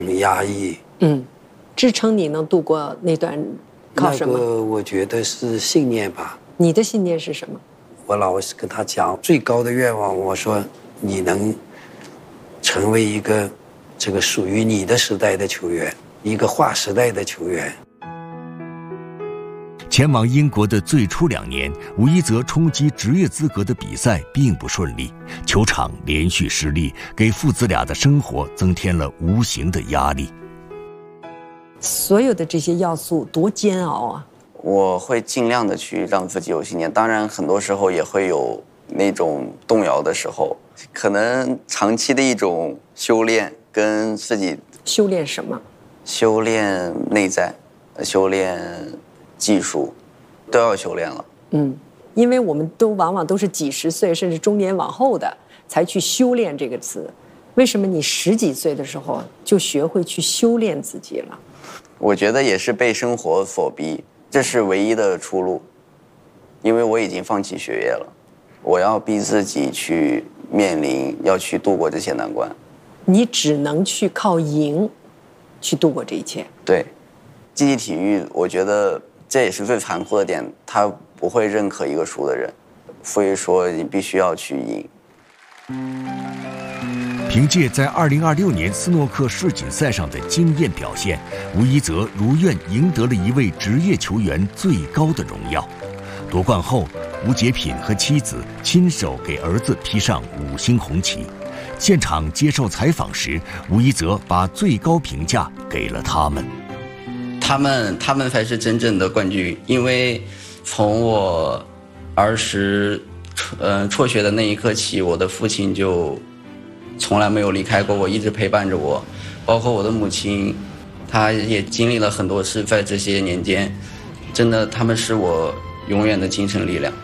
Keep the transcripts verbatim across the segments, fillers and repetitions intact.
压抑。 嗯，支撑你能度过那段靠什么？ 那个我觉得是信念吧。 你的信念是什么？ 我老是跟他讲，最高的愿望，我说你能成为一个这个属于你的时代的球员，一个划时代的球员。 前往英国的最初两年，吴一泽冲击职业资格的比赛并不顺利，球场连续失利，给父子俩的生活增添了无形的压力。 所有的这些要素多煎熬啊！ 我会尽量的去让自己有信念，当然很多时候也会有那种动摇的时候，可能长期的一种修炼跟自己修炼什么？ 修炼内在，修炼技术，都要修炼了。 嗯，因为我们都往往都是几十岁甚至中年往后的才去修炼这个词，为什么你十几岁的时候就学会去修炼自己了？ 我觉得也是被生活所逼，这是唯一的出路，因为我已经放弃学业了，我要逼自己去面临，要去度过这些难关。 你只能去靠赢去度过这一切。 对，竞技体育我觉得这也是最残酷的点，他不会认可一个输的人，所以说你必须要去赢。 凭借在二零二六年斯诺克世锦赛上的惊艳表现，吴一泽如愿赢得了一位职业球员最高的荣耀。夺冠后，吴杰品和妻子亲手给儿子披上五星红旗。现场接受采访时，吴一泽把最高评价给了他们。 他们，他们才是真正的冠军，因为从我儿时，呃，辍学的那一刻起，我的父亲就从来没有离开过我，一直陪伴着我，包括我的母亲，她也经历了很多事，在这些年间，真的，他们是我永远的精神力量。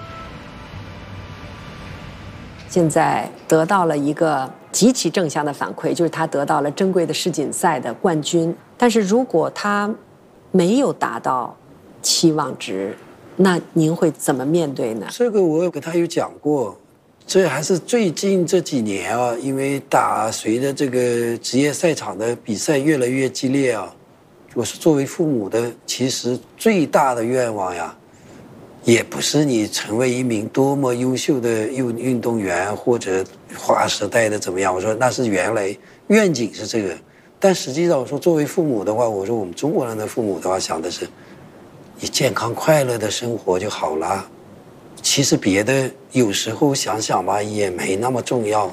现在得到了一个极其正向的反馈，就是他得到了珍贵的世锦赛的冠军。但是如果他没有达到期望值，那您会怎么面对呢？ 这个我跟他有讲过，这还是最近这几年啊，因为打随着这个职业赛场的比赛越来越激烈啊，我是作为父母的，其实最大的愿望呀，也不是你成为一名多么优秀的运运动员或者划时代的怎么样，我说那是原来愿景是这个，但实际上我说作为父母的话，我说我们中国人的父母的话想的是，你健康快乐的生活就好了。其实别的有时候想想吧，也没那么重要。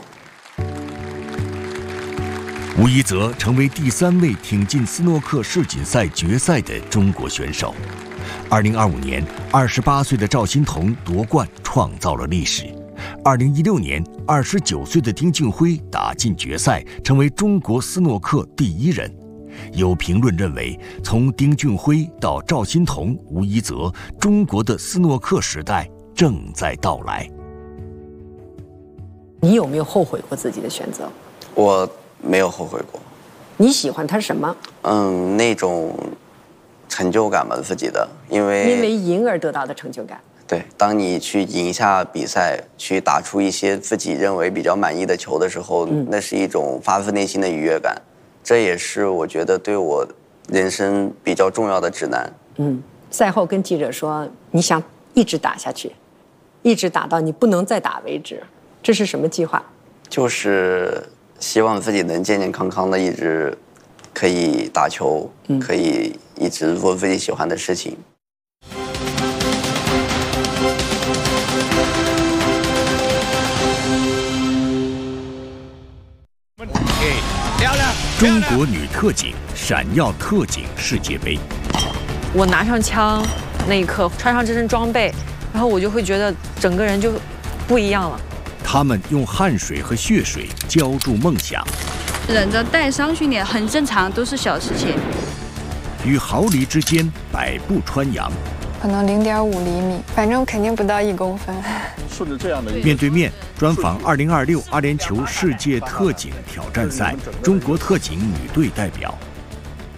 吴一泽成为第三位挺进斯诺克世锦赛决赛的中国选手。二零二五年，二十八岁的赵心童夺冠，创造了历史。二零一六年，二十九岁的丁俊晖打进决赛，成为中国斯诺克第一人。有评论认为，从丁俊晖到赵心童、吴一泽，中国的斯诺克时代正在到来。 你有没有后悔过自己的选择？ 我没有后悔过。 你喜欢他什么？ 嗯，那种成就感吧，自己的，因为因为赢而得到的成就感。 对，当你去赢下比赛，去打出一些自己认为比较满意的球的时候，嗯、那是一种发自内心的愉悦感。这也是我觉得对我人生比较重要的指南。 嗯，赛后跟记者说，你想一直打下去，一直打到你不能再打为止，这是什么计划？ 就是希望自己能健健康康的一直可以打球，嗯、可以一直做自己喜欢的事情。 中国女特警闪耀特警世界杯。 我拿上枪那一刻，穿上这身装备，然后我就会觉得整个人就不一样了。 他们用汗水和血水浇筑梦想， 忍着带伤训练很正常，都是小事情。 与毫厘之间百步穿杨， 可能零点五厘米，反正肯定不到一公分。 顺着这样的面对面专访二零二六阿联酋世界特警挑战赛中国特警女队代表。